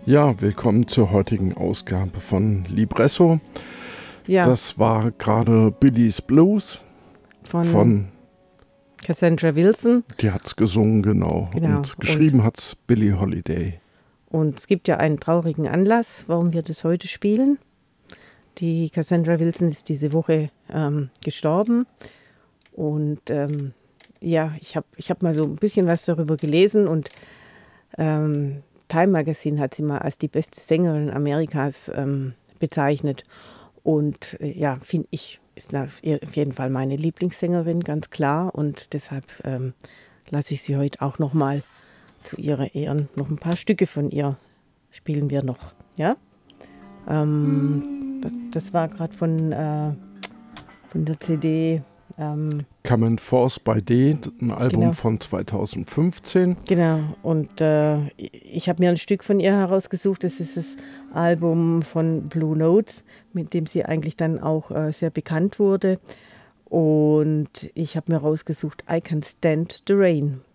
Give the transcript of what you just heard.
Ja, willkommen zur heutigen Ausgabe von Libresso. Ja, Das war gerade Billy's Blues von von, Cassandra Wilson. die hat's gesungen, genau. Genau. Und geschrieben hat's Billie Holiday. Und es gibt ja einen traurigen Anlass, warum wir das heute spielen. Die Cassandra Wilson ist diese Woche gestorben. Und ja, ich hab mal so ein bisschen was darüber gelesen. Und Time Magazine hat sie mal als die beste Sängerin Amerikas bezeichnet. Und ja, finde ich, ist auf jeden Fall meine Lieblingssängerin, ganz klar. Und deshalb lasse ich sie heute auch noch mal zu ihrer Ehren noch ein paar Stücke von ihr spielen wir noch. Ja? Das war gerade von der CD. Come and Force by Day, ein Album Genau. von 2015. Genau, und ich habe mir ein Stück von ihr herausgesucht. Das ist das Album von Blue Notes, mit dem sie eigentlich dann auch sehr bekannt wurde. Und ich habe mir herausgesucht I Can Stand the Rain.